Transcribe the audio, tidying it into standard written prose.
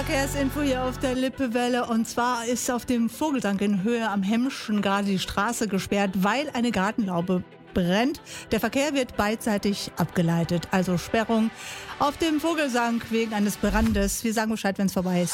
Verkehrsinfo hier auf der Lippewelle. Und zwar ist auf dem Vogelsang in Höhe am Hemmschen gerade die Straße gesperrt, weil eine Gartenlaube brennt. Der Verkehr wird beidseitig abgeleitet. Also Sperrung auf dem Vogelsang wegen eines Brandes. Wir sagen Bescheid, wenn es vorbei ist.